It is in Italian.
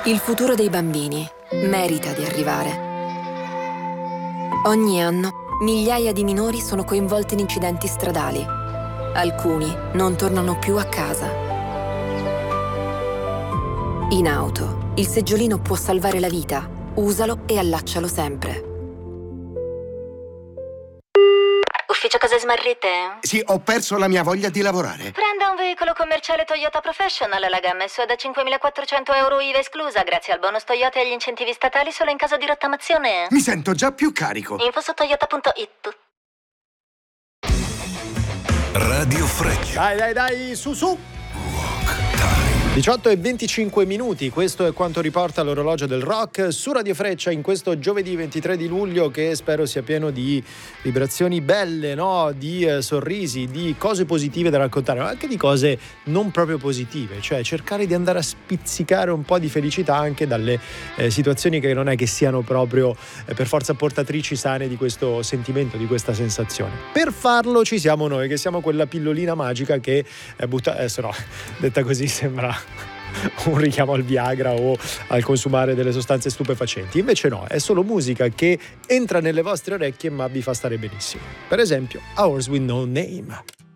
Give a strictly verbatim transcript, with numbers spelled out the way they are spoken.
Il futuro dei bambini merita di arrivare. Ogni anno, migliaia di minori sono coinvolti in incidenti stradali. Alcuni non tornano più a casa. In auto, il seggiolino può salvare la vita. Usalo e allaccialo sempre. Ufficio cose smarrite? Sì, ho perso la mia voglia di lavorare. Prenda un veicolo commerciale Toyota Professional. La gamma è sua da cinquemilaquattrocento euro I V A esclusa, grazie al bonus Toyota e agli incentivi statali solo in caso di rottamazione. Mi sento già più carico. Info su toyota punto it. Radio Freccia. Dai, dai, dai, su, su. diciotto e venticinque minuti, questo è quanto riporta l'orologio del rock su Radio Freccia in questo giovedì ventitré di luglio, che spero sia pieno di vibrazioni belle, no? Di eh, sorrisi, di cose positive da raccontare, ma anche di cose non proprio positive, cioè cercare di andare a spizzicare un po' di felicità anche dalle eh, situazioni che non è che siano proprio eh, per forza portatrici sane di questo sentimento, di questa sensazione. Per farlo ci siamo noi, che siamo quella pillolina magica che eh, butta... adesso no, detta così sembra un richiamo al Viagra o al consumare delle sostanze stupefacenti. Invece no, è solo musica che entra nelle vostre orecchie ma vi fa stare benissimo. Per esempio, Hours with No Name.